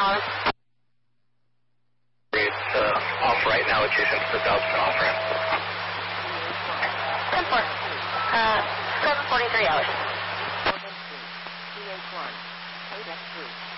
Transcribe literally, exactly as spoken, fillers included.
hours. It's uh, off right now, adjacent to the Bellston off-ramp. ten four. Uh, seven forty-three hours. T H one. eight X three.